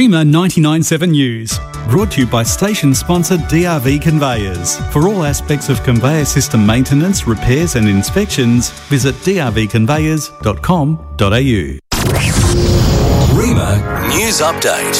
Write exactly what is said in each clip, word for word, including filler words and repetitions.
Rima ninety-nine point seven News, brought to you by station sponsor D R V Conveyors. For all aspects of conveyor system maintenance, repairs and inspections, visit d r v conveyors dot com dot a u. Rima News Update.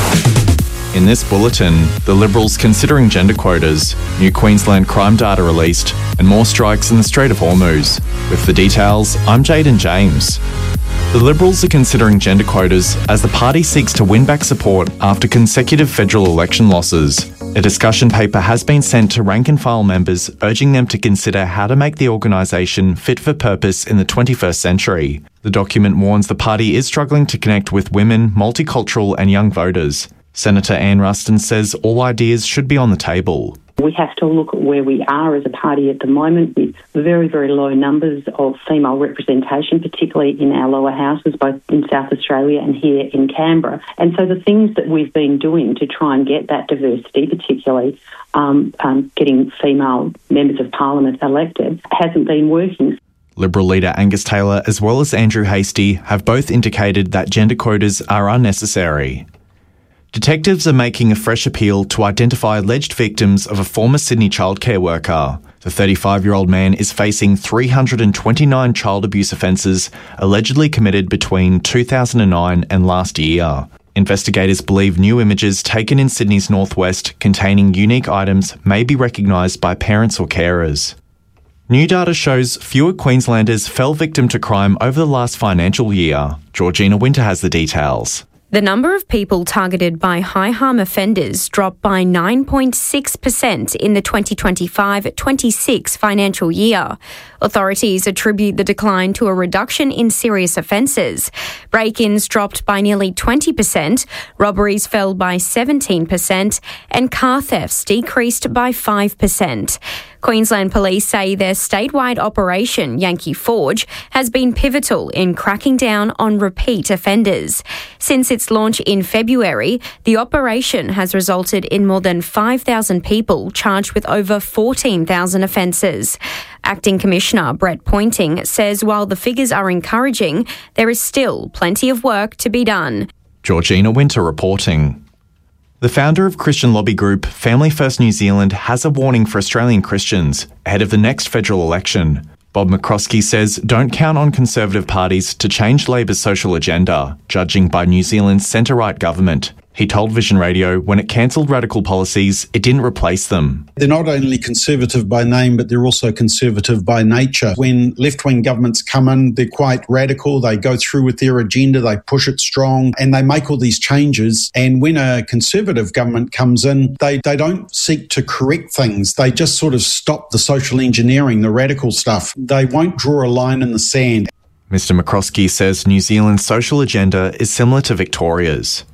In this bulletin, the Liberals considering gender quotas, new Queensland crime data released, and more strikes in the Strait of Hormuz. With the details, I'm Jaden James. The Liberals are considering gender quotas as the party seeks to win back support after consecutive federal election losses. A discussion paper has been sent to rank-and-file members urging them to consider how to make the organisation fit for purpose in the twenty-first century. The document warns the party is struggling to connect with women, multicultural and young voters. Senator Anne Ruston says all ideas should be on the table. We have to look at where we are as a party at the moment with very, very low numbers of female representation, particularly in our lower houses, both in South Australia and here in Canberra. And so the things that we've been doing to try and get that diversity, particularly um, um, getting female members of parliament elected, hasn't been working. Liberal leader Angus Taylor as well as Andrew Hastie have both indicated that gender quotas are unnecessary. Detectives are making a fresh appeal to identify alleged victims of a former Sydney childcare worker. The thirty-five-year-old man is facing three hundred twenty-nine child abuse offences allegedly committed between two thousand nine and last year. Investigators believe new images taken in Sydney's northwest containing unique items may be recognised by parents or carers. New data shows fewer Queenslanders fell victim to crime over the last financial year. Georgina Winter has the details. The number of people targeted by high-harm offenders dropped by nine point six percent in the twenty twenty-five twenty-six financial year. Authorities attribute the decline to a reduction in serious offences. Break-ins dropped by nearly twenty percent, robberies fell by seventeen percent, and car thefts decreased by five percent. Queensland Police say their statewide operation, Yankee Forge, has been pivotal in cracking down on repeat offenders. Since its launch in February, the operation has resulted in more than five thousand people charged with over fourteen thousand offences. Acting Commissioner Brett Pointing says while the figures are encouraging, there is still plenty of work to be done. Georgina Winter reporting. The founder of Christian lobby group Family First New Zealand has a warning for Australian Christians ahead of the next federal election. Bob McCroskey says don't count on Conservative parties to change Labor's social agenda, judging by New Zealand's centre-right government. He told Vision Radio when it cancelled radical policies, it didn't replace them. They're not only conservative by name, but they're also conservative by nature. When left-wing governments come in, they're quite radical. They go through with their agenda, they push it strong, and they make all these changes. And when a conservative government comes in, they, they don't seek to correct things. They just sort of stop the social engineering, the radical stuff. They won't draw a line in the sand. Mister McCroskey says New Zealand's social agenda is similar to Victoria's.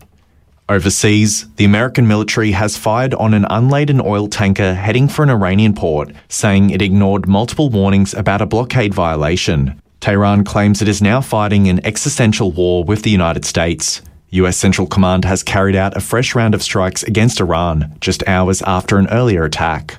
Overseas, the American military has fired on an unladen oil tanker heading for an Iranian port, saying it ignored multiple warnings about a blockade violation. Tehran claims it is now fighting an existential war with the United States. U S Central Command has carried out a fresh round of strikes against Iran, just hours after an earlier attack.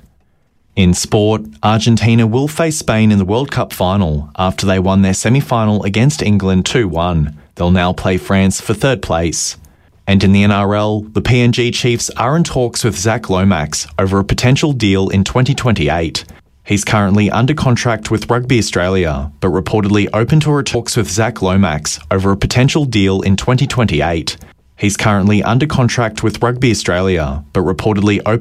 In sport, Argentina will face Spain in the World Cup final after they won their semi-final against England two one. They'll now play France for third place. And in the N R L, the P N G Chiefs are in talks with Zach Lomax over a potential deal in twenty twenty-eight. He's currently under contract with Rugby Australia, but reportedly open to talks with Zach Lomax over a potential deal in twenty twenty-eight. He's currently under contract with Rugby Australia, but reportedly open